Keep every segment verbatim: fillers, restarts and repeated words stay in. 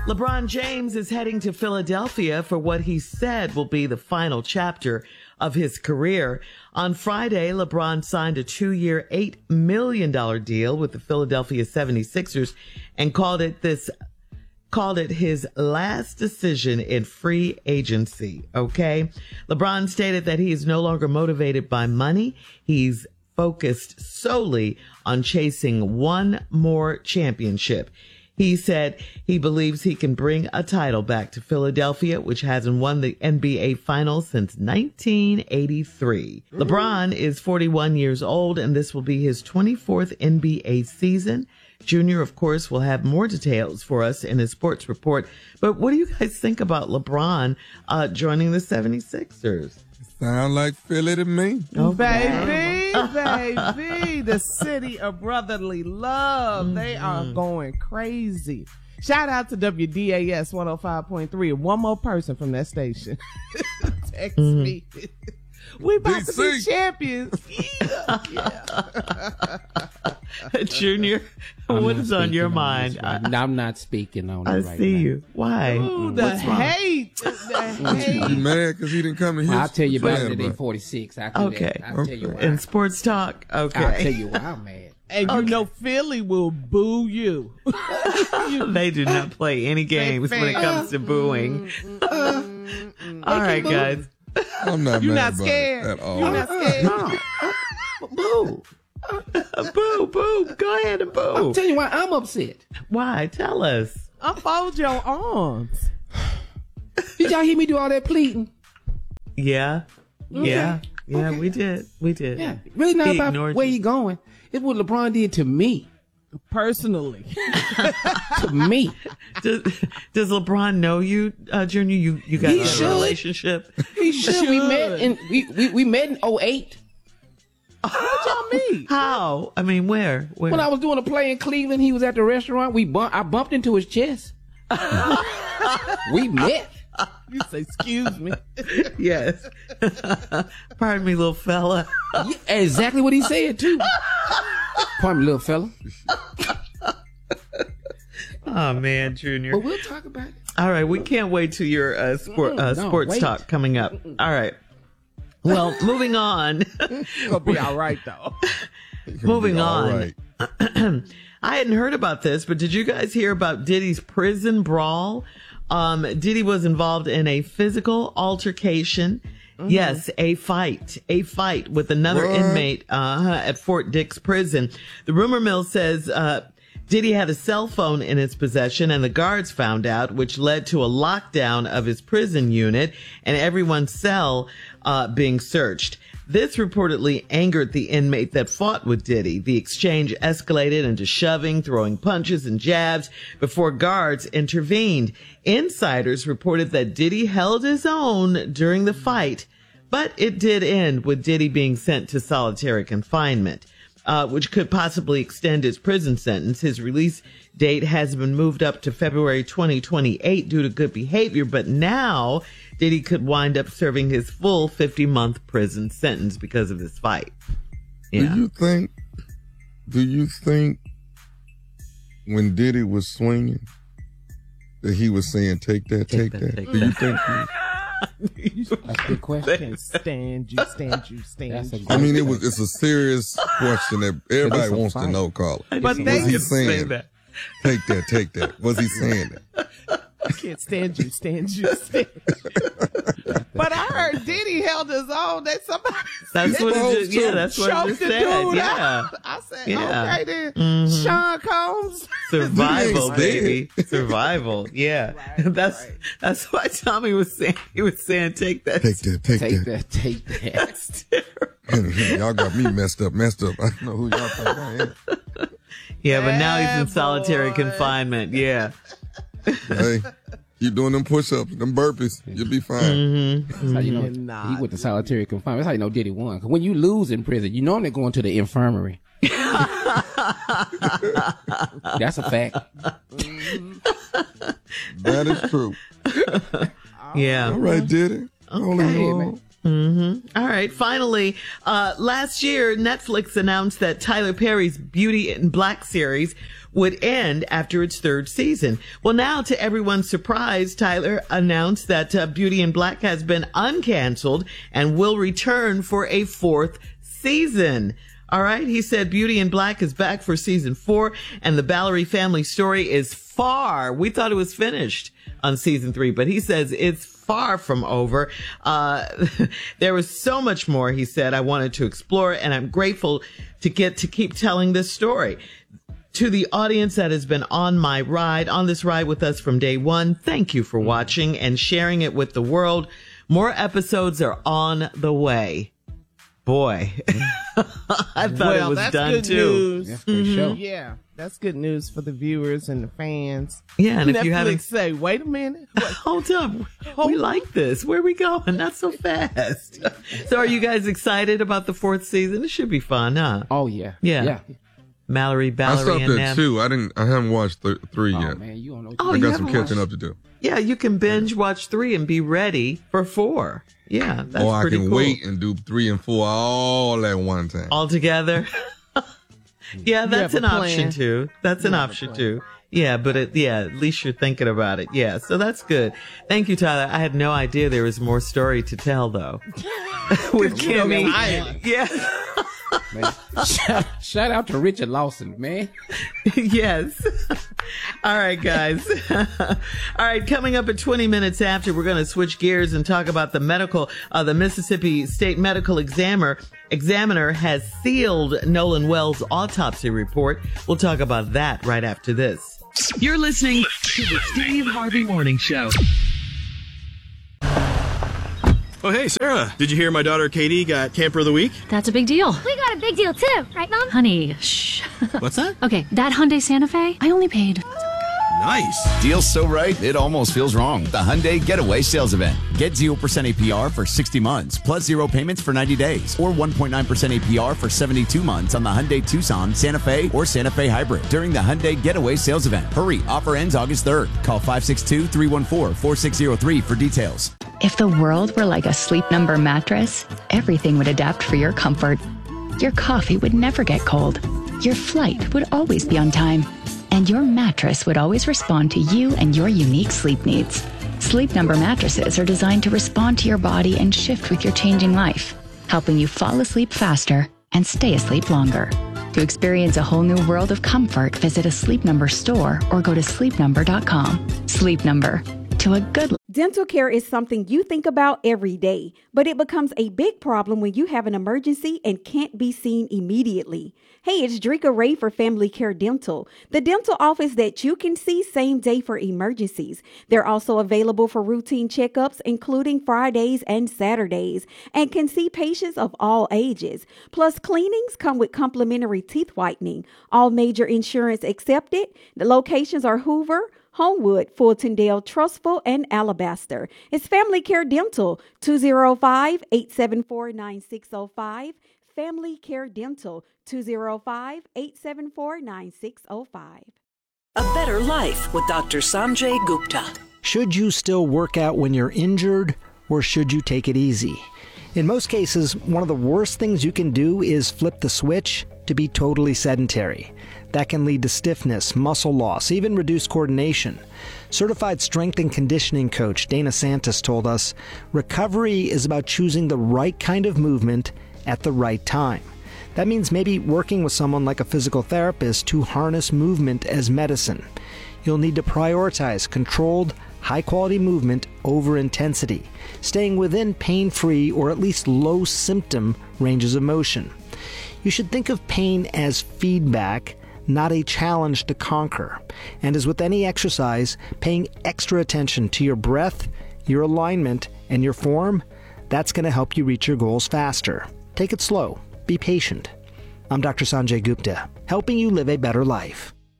LeBron James is heading to Philadelphia for what he said will be the final chapter of his career. On Friday, LeBron signed a two-year, eight million dollars deal with the Philadelphia seventy-sixers and called it this called it his last decision in free agency. Okay. LeBron stated that he is no longer motivated by money. He's focused solely on chasing one more championship. He said he believes he can bring a title back to Philadelphia, which hasn't won the N B A Finals since nineteen eighty-three. Ooh. LeBron is forty-one years old, and this will be his twenty-fourth N B A season. Junior, of course, will have more details for us in his sports report. But what do you guys think about LeBron uh, joining the seventy-sixers? Sound like Philly to me. Oh, baby, baby. The city of brotherly love. Mm-hmm. They are going crazy. Shout out to W D A S one oh five point three. One more person from that station. Text mm-hmm. me. We about D C. To be champions. Yeah. yeah. Junior, I'm what is on your on mind? Right. I, I'm not speaking on I it right see now. you. Why? Ooh, the What's hate. The hate. You mad because he didn't come in here? I'll tell you about it at forty-six. I'll tell okay. I'll okay. tell you why. In sports talk. Okay. I'll tell you why I'm mad. And you okay. know Philly will boo you. They do not play any games when it comes to booing. All right, guys. I'm not You're mad not scared. About it at all. You're not scared. No. Boo. Boo, boo. Go ahead and boo. I'll tell you why I'm upset. Why? Tell us. Unfold your arms. Did y'all hear me do all that pleading? Yeah. Okay. Yeah. Yeah, okay. we did. We did. Yeah. Really not he about where you. he going. It's what LeBron did to me. Personally. To me. Does, does LeBron know you, uh, Junior? You you got he a should. relationship? He should. should. We met in we, we, we met in oh eight. What y'all mean? How? I mean, where? Where? When I was doing a play in Cleveland, he was at the restaurant. We bump, I bumped into his chest. We met. You say, excuse me. Yes. Pardon me, little fella. Yeah, exactly what he said, too. Pardon me, little fella. Oh, man, Junior. But we'll talk about it. All right. We can't wait till your uh, sport, uh, no, sports wait. talk coming up. All right. Well, moving on. It'll be all right, though. Moving on. Right. I hadn't heard about this, but did you guys hear about Diddy's prison brawl? Um, Diddy was involved in a physical altercation. Mm-hmm. Yes, a fight, a fight with another what? inmate uh, at Fort Dix prison. The rumor mill says uh, Diddy had a cell phone in his possession, and the guards found out, which led to a lockdown of his prison unit and everyone's cell uh, being searched. This reportedly angered the inmate that fought with Diddy. The exchange escalated into shoving, throwing punches and jabs before guards intervened. Insiders reported that Diddy held his own during the fight, but it did end with Diddy being sent to solitary confinement, uh, which could possibly extend his prison sentence. His release date has been moved up to February twenty twenty-eight due to good behavior, but now Diddy could wind up serving his full fifty-month prison sentence because of this fight. Yeah. Do you think, do you think when Diddy was swinging that he was saying, take that, take, take that, that? Take do that. You think he... That's a good question. I can't stand you, stand you, stand you. I mean, it was, it's a serious question that everybody wants fight. to know, Carla. But they was he saying, say that. Take that, take that. Was he saying that? I can't stand you, stand you, stand you. But I heard Diddy held his own. That somebody That's what it just, yeah, that's what it the said. Dude yeah. out. I said, yeah. okay then. Mm-hmm. Sean Combs. Survival, baby. Survival. Yeah. Right, that's right. that's why Tommy was saying he was saying take that. Take that, take, Take that. that, take that. That's terrible. Y'all got me messed up, messed up. I don't know who y'all think I am. Yeah, but now he's Yeah, in solitary boy. confinement. Yeah. Hey, keep doing them push-ups, them burpees. You'll be fine. Mm-hmm. That's how you know Not. he went to solitary confinement. That's how you know Diddy won. Because when you lose in prison, you normally going to the infirmary. That's a fact. That is true. Yeah. All right, Diddy. Holy Okay, Lord. man. Mm-hmm. All right. Finally, uh, last year, Netflix announced that Tyler Perry's Beauty in Black series would end after its third season. Well, now, to everyone's surprise, Tyler announced that uh, Beauty in Black has been uncanceled and will return for a fourth season. All right. He said Beauty in Black is back for season four, and the Ballery family story is far. We thought it was finished on season three, but he says it's far from over. Uh, there was so much more, he said, I wanted to explore, and I'm grateful to get to keep telling this story. To the audience that has been on my ride, on this ride with us from day one, thank you for watching and sharing it with the world. More episodes are on the way. Boy, I thought well, it was that's done good too. News. Yeah, for sure. Yeah, that's good news for the viewers and the fans. Yeah, and if Netflix you haven't say, wait a minute, what? Hold up. We like this. Where are we going? Not so fast. So are you guys excited about the fourth season? It should be fun, huh? Oh, yeah. Yeah. Yeah. Mallory, I Ballery, stopped and at Nam. two. I didn't. I haven't watched th- three Oh, yet. man, you don't know. Oh, I you got some haven't catching watched- up to do. Yeah, you can binge watch three and be ready for four. Yeah, that's or I pretty can cool. wait and do three and four all at one time. All together. Yeah, that's have an a option plan. too. That's an You have a option plan. too. Yeah, but it, yeah, at least you're thinking about it. Yeah, so that's good. Thank you, Tyler. I had no idea there was more story to tell though. With Kimmy. Yeah. Man. shout, shout out to Richard Lawson, man. Yes. All right, guys. All right, coming up at twenty minutes after, we're going to switch gears and talk about the medical, uh, the Mississippi State Medical Examiner, Examiner has sealed Nolan Wells' autopsy report. We'll talk about that right after this. You're listening to the Steve Harvey Morning Show. Oh, hey, Sarah. Did you hear my daughter Katie got Camper of the Week? That's a big deal. We got a big deal too, right, Mom? Honey, shh. What's that? Okay, that Hyundai Santa Fe, I only paid. Nice. Deal's so right, it almost feels wrong. The Hyundai Getaway Sales Event. Get zero percent A P R for sixty months, plus zero payments for ninety days, or one point nine percent A P R for seventy-two months on the Hyundai Tucson, Santa Fe, or Santa Fe Hybrid during the Hyundai Getaway Sales Event. Hurry, offer ends August third. Call five six two, three one four, four six zero three for details. If the world were like a Sleep Number mattress, everything would adapt for your comfort. Your coffee would never get cold. Your flight would always be on time. And your mattress would always respond to you and your unique sleep needs. Sleep Number mattresses are designed to respond to your body and shift with your changing life, helping you fall asleep faster and stay asleep longer. To experience a whole new world of comfort, visit a Sleep Number store or go to sleep number dot com. Sleep Number. To a good Dental care is something you think about every day, but it becomes a big problem when you have an emergency and can't be seen immediately. Hey, it's Drika Ray for Family Care Dental, the dental office that you can see same day for emergencies. They're also available for routine checkups, including Fridays and Saturdays, and can see patients of all ages. Plus, cleanings come with complimentary teeth whitening. All major insurance accepted. The locations are Hoover, Homewood, Fultondale, Trustful, and Alabaster. It's Family Care Dental, two oh five, eight seven four, nine six oh five. Family Care Dental, two oh five, eight seven four, nine six oh five. A better life with Doctor Sanjay Gupta. Should you still work out when you're injured, or should you take it easy? In most cases, one of the worst things you can do is flip the switch to be totally sedentary. That can lead to stiffness, muscle loss, even reduced coordination. Certified strength and conditioning coach Dana Santos told us, recovery is about choosing the right kind of movement at the right time. That means maybe working with someone like a physical therapist to harness movement as medicine. You'll need to prioritize controlled, high-quality movement over intensity, staying within pain-free or at least low-symptom ranges of motion. You should think of pain as feedback, not a challenge to conquer. And as with any exercise, paying extra attention to your breath, your alignment, and your form, that's going to help you reach your goals faster. Take it slow. Be patient. I'm Doctor Sanjay Gupta, helping you live a better life.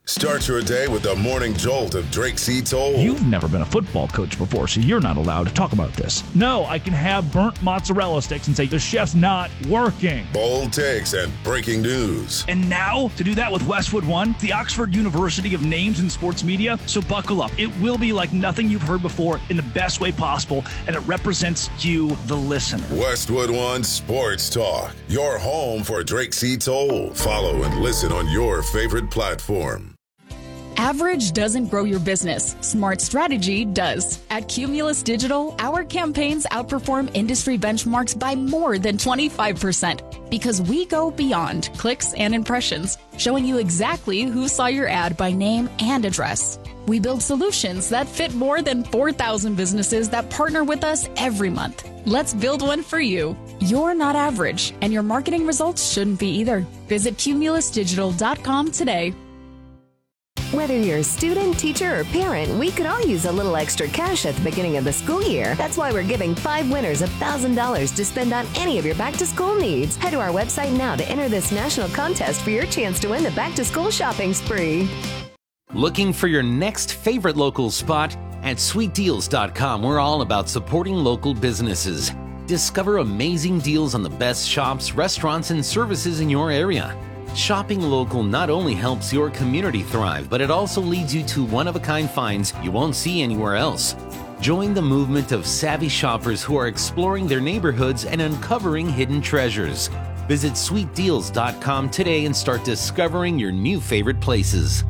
Start your day with the morning jolt of Drake C. Toll. You've never been a football coach before, so you're not allowed to talk about this. No, I can have burnt mozzarella sticks and say the chef's not working. Bold takes and breaking news. And now, to do that with Westwood One, the Oxford University of Names in Sports Media. So buckle up. It will be like nothing you've heard before in the best way possible, and it represents you, the listener. Westwood One Sports Talk, your home for Drake C. Toll. Follow and listen on your favorite platform. Average doesn't grow your business. Smart strategy does. At Cumulus Digital, our campaigns outperform industry benchmarks by more than twenty-five percent because we go beyond clicks and impressions, showing you exactly who saw your ad by name and address. We build solutions that fit more than four thousand businesses that partner with us every month. Let's build one for you. You're not average, and your marketing results shouldn't be either. Visit cumulus digital dot com today. Whether you're a student, teacher, or parent, we could all use a little extra cash at the beginning of the school year. That's why we're giving five winners one thousand dollars to spend on any of your back-to-school needs. Head to our website now to enter this national contest for your chance to win the back-to-school shopping spree. Looking for your next favorite local spot? At sweet deals dot com, we're all about supporting local businesses. Discover amazing deals on the best shops, restaurants, and services in your area. Shopping local not only helps your community thrive, but it also leads you to one-of-a-kind finds you won't see anywhere else. Join the movement of savvy shoppers who are exploring their neighborhoods and uncovering hidden treasures. Visit sweet deals dot com today and start discovering your new favorite places.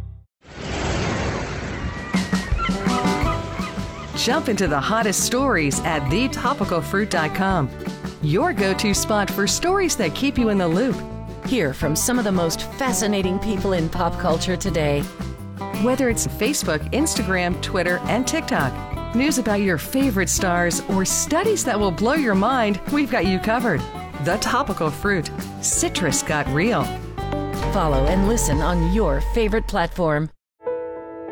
Jump into the hottest stories at the topical fruit dot com. Your go-to spot for stories that keep you in the loop. Hear from some of the most fascinating people in pop culture today. Whether it's Facebook, Instagram, Twitter, and TikTok, news about your favorite stars, or studies that will blow your mind, we've got you covered. The Topical Fruit. Citrus got real. Follow and listen on your favorite platform.